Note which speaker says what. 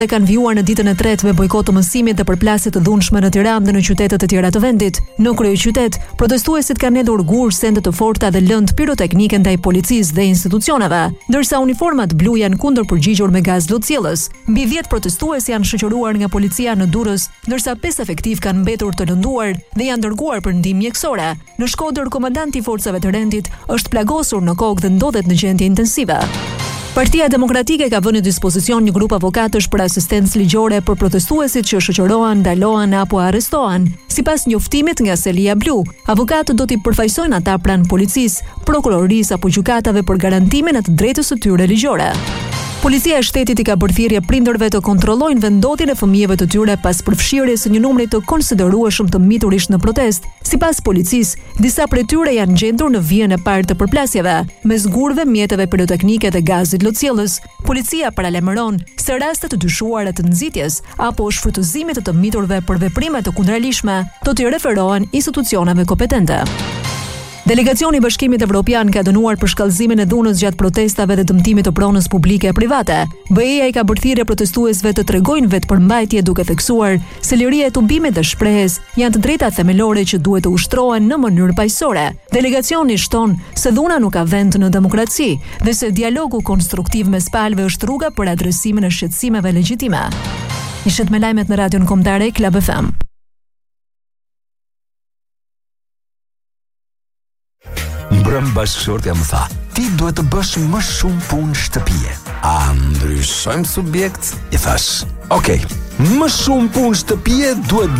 Speaker 1: kanë vjuar në ditën e tretë me bojkot të mësimit dhe përplasje të dhunshme në Tiranë dhe në qytetet e tjera të vendit. Në kryeqytet, protestuesit kanë hedhur gur, sende të forta dhe lëndë piroteknike ndaj policisë dhe institucioneve, ndërsa uniformat blu janë kundër përgjigjur me gaz lotësiellës. Mbi 10 protestues janë shoqëruar nga policia në Durrës, ndërsa 5 efektiv kanë mbetur të lënduar dhe janë dërguar për ndihmë mjekësore. Në Shkodër, komandanti i forcave të rendit është plagosur në kokë dhe ndodhet në gjendje intensive. Partia Demokratike ka vënë në dispozicion një grup avokatësh për asistencë ligjore për protestuesit që shoqërohen, ndalohen apo arrestohen. Sipas njoftimit nga Selia Blu, avokatët do t'i përfaqësojnë ata pranë policisë, prokurorisë apo gjykatave për garantimin e të drejtës së tyre ligjore. Policia e shtetit i ka bërë thirrje prindërve të kontrollojnë vendodhjen e fëmijëve të tyre pas përfshirjes së një numri të konsiderueshëm të miturish në protestë. Sipas policisë, disa prej tyre janë gjendur në vijën e parë të përplasjeve, me zgurve, mjeteve piroteknike dhe gazit lotësiellës. Policia paralajmëron se raste të dyshuara të nxitjes apo shfrytëzimit të miturve për veprime të kundërligjshme do t'i referohen institucioneve kompetente. Delegacioni i Bashkimit Evropian ka dënuar për shkallëzimin e dhunës gjatë protestave dhe dëmtimit të pronës publike e private. BE-ja i ka bërë thirrje protestuesve të tregojnë vetëpërmbajtje duke theksuar se liria e tubimit dhe shprehjes janë të drejta themelore që duhet të ushtrohen në mënyrë paqësore. Delegacioni shton se dhuna nuk ka vend në demokraci dhe se dialogu konstruktiv mes palëve është rruga për adresimin e shqetësimeve legjitime. Ishet me lajmet në Radion Kombëtare Club FM.
Speaker 2: Mbrëm bashkëshortja më tha, ti duhet të bësh më shumë punë shtëpie. A ndryshojmë subjekt? I thash, okej, më shumë punë shtëpie duhet